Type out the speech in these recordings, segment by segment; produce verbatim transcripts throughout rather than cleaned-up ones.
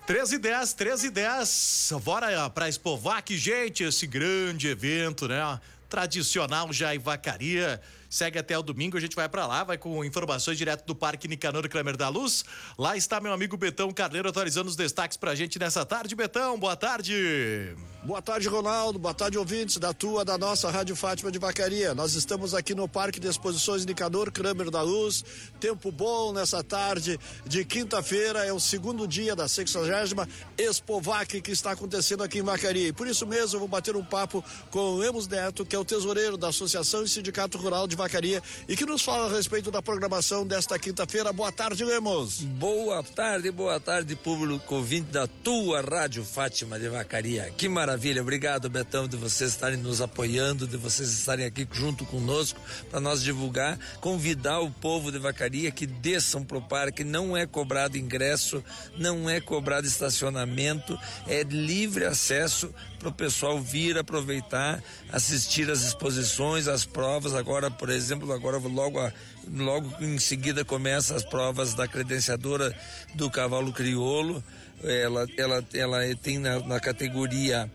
treze e dez, treze e dez. Bora pra Expovac, gente, esse grande evento, né? Tradicional já em Vacaria. Segue até o domingo, a gente vai pra lá, vai com informações direto do Parque Nicanor Kramer da Luz. Lá está meu amigo Betão Carneiro atualizando os destaques pra gente nessa tarde. Betão, boa tarde. Boa tarde, Ronaldo. Boa tarde, ouvintes da tua, da nossa Rádio Fátima de Vacaria. Nós estamos aqui no Parque de Exposições Nicanor Kramer da Luz. Tempo bom nessa tarde de quinta-feira, é o segundo dia da sexagésima Expovac que está acontecendo aqui em Vacaria. E por isso mesmo eu vou bater um papo com o Lemos Neto, que é o tesoureiro da Associação e Sindicato Rural de Vacaria e que nos fala a respeito da programação desta quinta-feira. Boa tarde, Lemos. Boa tarde, boa tarde, público ouvinte da tua Rádio Fátima de Vacaria. Que maravilha, obrigado, Betão, de vocês estarem nos apoiando, de vocês estarem aqui junto conosco para nós divulgar, convidar o povo de Vacaria que desçam pro parque. Não é cobrado ingresso, não é cobrado estacionamento, é livre acesso para o pessoal vir aproveitar, assistir às exposições, às provas. Agora, por exemplo, agora logo, logo em seguida começa as provas da credenciadora do cavalo crioulo. Ela, ela, ela tem na, na categoria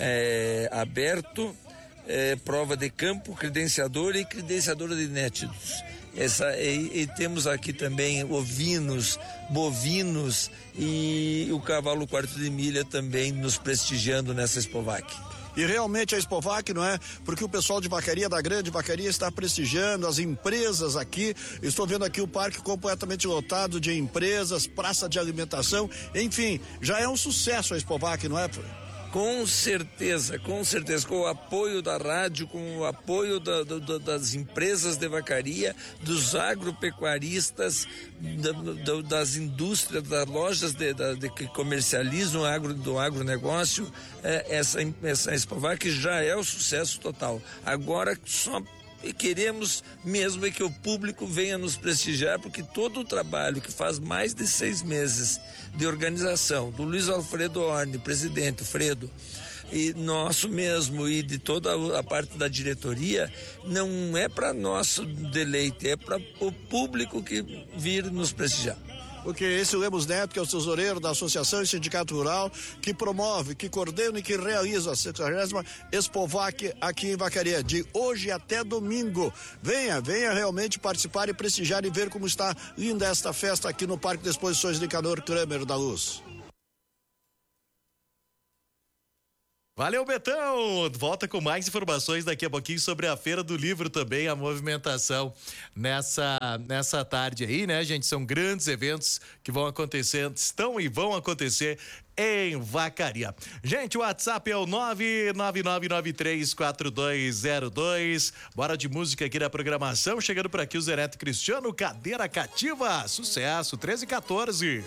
é, aberto, é, prova de campo, credenciadora e credenciadora de nétidos. Essa, e, e temos aqui também ovinos, bovinos e o cavalo quarto de milha também nos prestigiando nessa Expovac. E realmente a Expovac, não é? Porque o pessoal de Vacaria, da grande Vacaria, está prestigiando as empresas aqui. Estou vendo aqui o parque completamente lotado de empresas, praça de alimentação, enfim, já é um sucesso a Expovac, não é? Com certeza, com certeza, com o apoio da rádio, com o apoio da, da, das empresas de Vacaria, dos agropecuaristas, da, da, das indústrias, das lojas de, de, de que comercializam agro, do agronegócio, é, essa, essa Expovac já é o sucesso total. Agora só e queremos mesmo é que o público venha nos prestigiar, porque todo o trabalho que faz mais de seis meses de organização do Luiz Alfredo Orne, presidente, Fredo, e nosso mesmo e de toda a parte da diretoria, não é para nosso deleite, é para o público que vir nos prestigiar. Porque esse Lemos Neto, que é o tesoureiro da Associação e Sindicato Rural, que promove, que coordena e que realiza a sexagésima Expovac aqui em Vacaria, de hoje até domingo. Venha, venha realmente participar e prestigiar e ver como está linda esta festa aqui no Parque de Exposições Nicanor Kramer da Luz. Valeu, Betão! Volta com mais informações daqui a pouquinho sobre a Feira do Livro também, a movimentação nessa, nessa tarde aí, né, gente? São grandes eventos que vão acontecer, estão e vão acontecer em Vacaria. Gente, o WhatsApp é o nove nove nove nove três quatro dois zero dois. Bora de música aqui da programação. Chegando por aqui o Zé Neto Cristiano, Cadeira Cativa. Sucesso, treze e quatorze.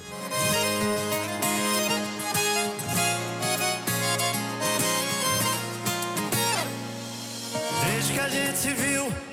Desde que a gente se viu,